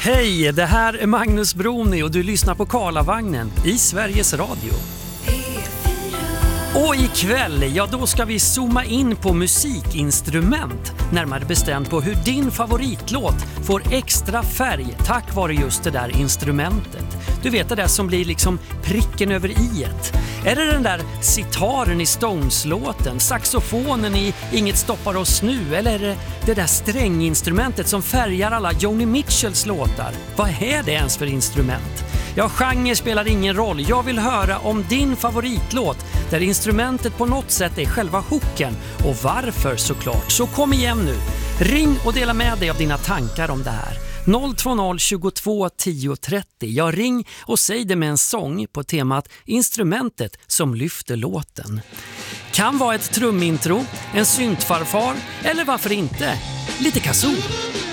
Hej, det här är Magnus Broni och du lyssnar på Karlavagnen i Sveriges Radio. Och ikväll, ja då ska vi zooma in på musikinstrument. Närmare bestämt på hur din favoritlåt får extra färg tack vare just det där instrumentet. Du vet det där som blir liksom pricken över i-et. Är det den där sitaren i Stones-låten, saxofonen i Inget stoppar oss nu, eller är det det där stränginstrumentet som färgar alla Joni Mitchells låtar? Vad är det ens för instrument? Ja, genre spelar ingen roll. Jag vill höra om din favoritlåt där instrumentet på något sätt är själva hooken och varför såklart. Så kom igen nu. Ring och dela med dig av dina tankar om det här. 020 22 10 30. Jag ring och säg det med en sång på temat instrumentet som lyfter låten. Kan vara ett trumintro, en syntfarfar eller varför inte lite kazoo.